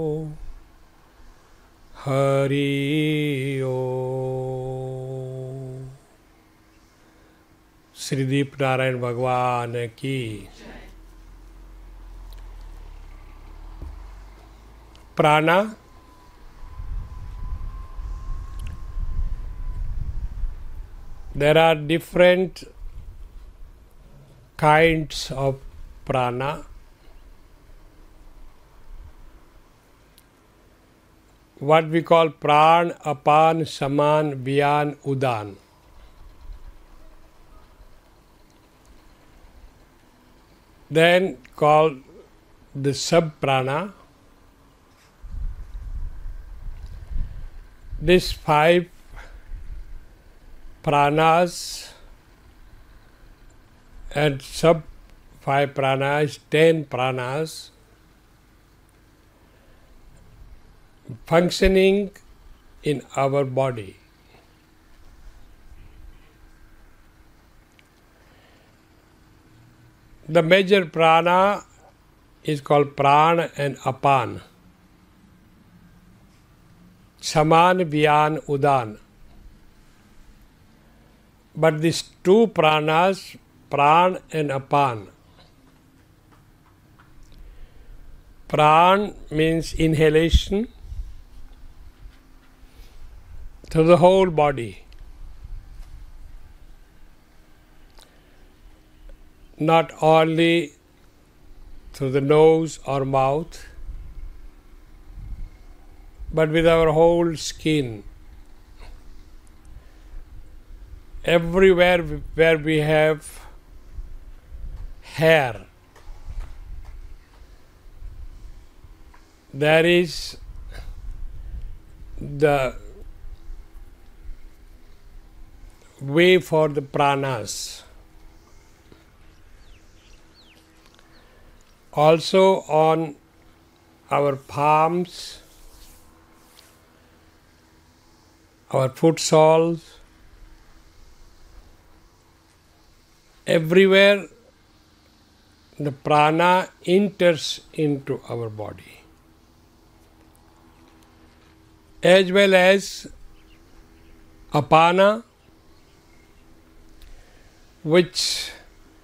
हरि ओ। श्रीदीप नारायण भगवान की। प्राणा there are different kinds of prana. What we call pran, apan, saman, vyan, udan. Then called the sub-prana. These 5 pranas and sub 5 pranas, 10 pranas functioning in our body. The major prana is called pran and apan, saman, vyan, udan. But these 2 pranas, pran and apan. Pran means inhalation to the whole body, not only through the nose or mouth, but with our whole skin. Everywhere where we have hair, there is the way for the pranas. Also on our palms, our foot soles, everywhere the prana enters into our body, as well as apana, which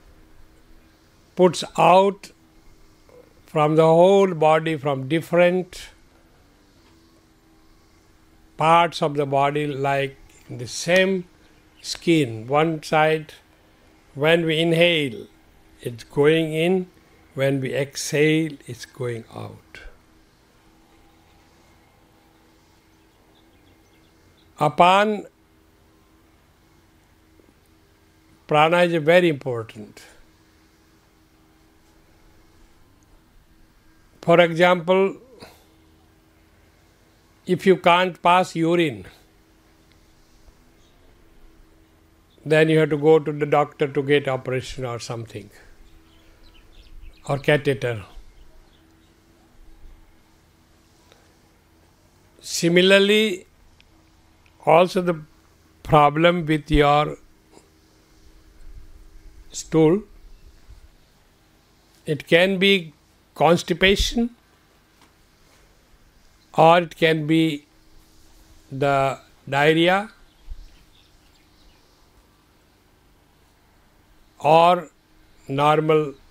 puts out from the whole body, from different parts of the body, like the same skin. One side, when we inhale, it's going in. When we exhale, it's going out. Apan prana is very important. For example, if you can't pass urine, then you have to go to the doctor to get operation or something, or catheter. Similarly, also the problem with your stool, it can be constipation, or it can be the diarrhea, or normal